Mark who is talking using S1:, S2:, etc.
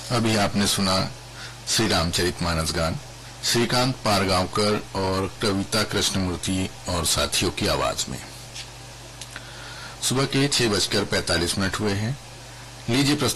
S1: अभी आपने सुना श्री रामचरितमानस गान श्रीकांत पारगांवकर और कविता कृष्णमूर्ति और साथियों की आवाज में। सुबह के 6:45 हुए हैं। लीजिए